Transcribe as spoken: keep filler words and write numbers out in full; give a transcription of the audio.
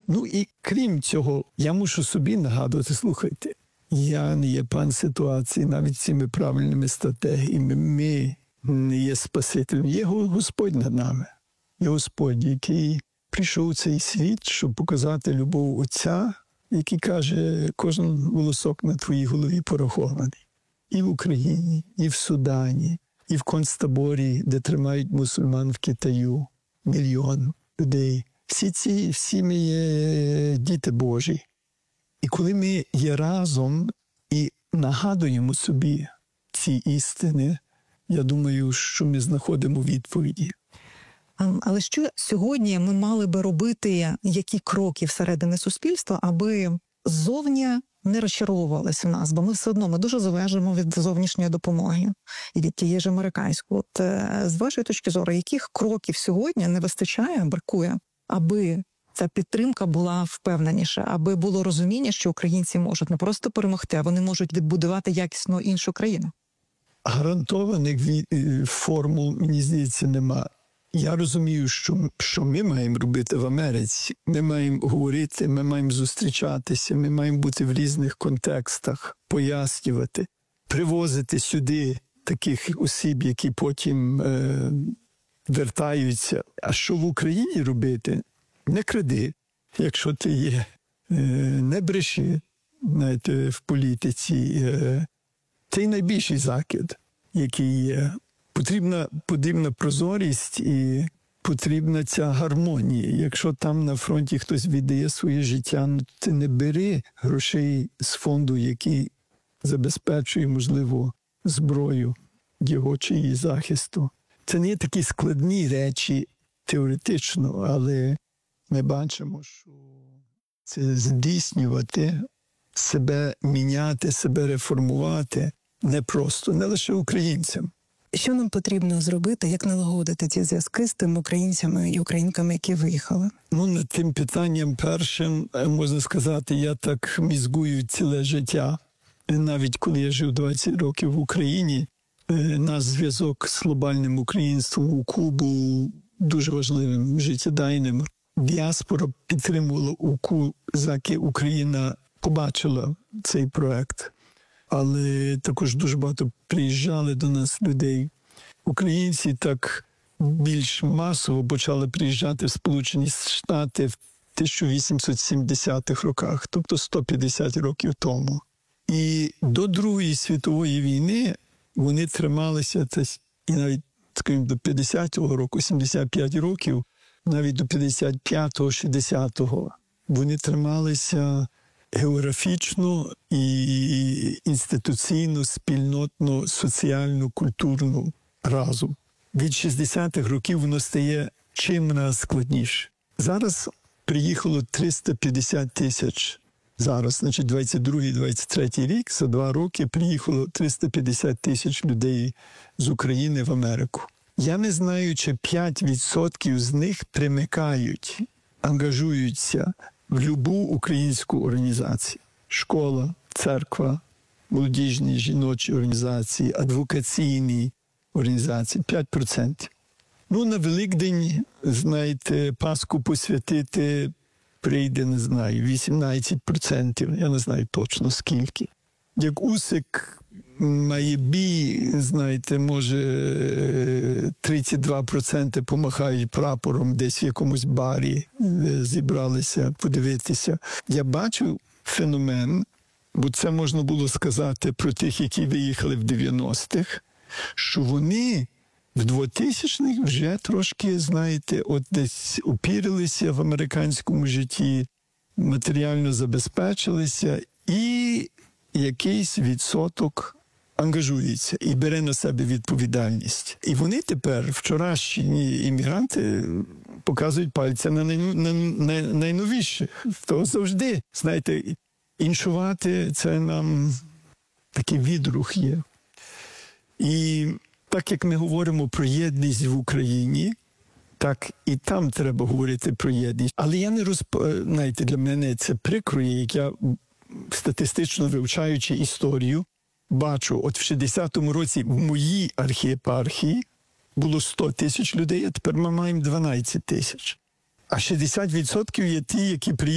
Ну і крім цього, я мушу собі нагадувати, слухайте, я не є пан ситуації навіть цими правильними стратегіями. Ми не є Спасителем. Є Господь над нами. Є Господь, який прийшов у цей світ, щоб показати любов Отця, який каже, кожен волосок на твоїй голові порахований. І в Україні, і в Судані, і в концтаборі, де тримають мусульман в Китаю, мільйон людей. Всі ці, всі ми є діти Божі. І коли ми є разом і нагадуємо собі ці істини, я думаю, що ми знаходимо відповіді. Але що сьогодні ми мали би робити, які кроки всередині суспільства, аби ззовні не розчаровувалися в нас? Бо ми все одно, ми дуже залежимо від зовнішньої допомоги і від тієї ж американської. От з вашої точки зору, яких кроків сьогодні не вистачає, бракує, аби ця підтримка була впевненіша, аби було розуміння, що українці можуть не просто перемогти, а вони можуть відбудувати якісно іншу країну? Гарантованих формул, мені здається, нема. Я розумію, що, що ми маємо робити в Америці. Ми маємо говорити, ми маємо зустрічатися, ми маємо бути в різних контекстах, пояснювати, привозити сюди таких осіб, які потім е, вертаються. А що в Україні робити? Не кради, якщо ти є. Е, не бреши, знаєте, в політиці. Е, це найбільший закид, який є. Потрібна, потрібна прозорість і потрібна ця гармонія. Якщо там на фронті хтось віддає своє життя, ну ти не бери грошей з фонду, який забезпечує, можливо, зброю його чи її захисту. Це не є такі складні речі теоретично, але ми бачимо, що це здійснювати, себе міняти, себе реформувати непросто, не лише українцям. Що нам потрібно зробити, як налагодити ці зв'язки з тими українцями і українками, які виїхали? Ну, над тим питанням першим, можна сказати, я так мізгую ціле життя. Навіть коли я жив двадцять років в Україні, наш зв'язок з глобальним українством у Кубу дуже важливим, життєдайним. Діаспора підтримувала УКУ, заки Україна побачила цей проект. Але також дуже багато приїжджали до нас людей. Українці так більш масово почали приїжджати в Сполучені Штати в тисяча вісімсот сімдесятих роках, тобто сто п'ятдесят років тому. І до Другої світової війни вони трималися, і навіть, скажімо, до п'ятдесятого року, сімдесят п'ять років, навіть до п'ятдесят п'ятого, шістдесятого, вони трималися географічно і інституційно, спільнотно, соціально, культурно разом. Від шістдесятих років воно стає чим нас складніше. Зараз приїхало триста п'ятдесят тисяч. Зараз, значить, двадцять другий - двадцять третій рік, за два роки приїхало триста п'ятдесят тисяч людей з України в Америку. Я не знаю, чи п'ять відсотків з них примикають, ангажуються в любу українську організацію. Школа, церква, молодіжні, жіночі організації, адвокаційні організації. п'ять відсотків. Ну, на Великдень, знаєте, Пасху посвятити прийде, не знаю, вісімнадцять відсотків. Я не знаю точно скільки. Як Усик має бій, знаєте, може тридцять два відсотки помахають прапором десь в якомусь барі, зібралися подивитися. Я бачу феномен, бо це можна було сказати про тих, які виїхали в дев'яностих, що вони в двотисячних вже трошки, знаєте, от десь упірилися в американському житті, матеріально забезпечилися і якийсь відсоток ангажується і бере на себе відповідальність. І вони тепер, вчорашні іммігранти, показують пальця на, най, на, на найновіше. То завжди, знаєте, іншувати – це нам такий відрух є. І так як ми говоримо про єдність в Україні, так і там треба говорити про єдність. Але я не розп... знаєте, для мене це прикро, як я статистично вивчаючи історію, бачу, от в шістдесятому році в моїй архієпархії було сто тисяч людей, а тепер ми маємо дванадцять тисяч. А шістдесят відсотків є ті, які приїхали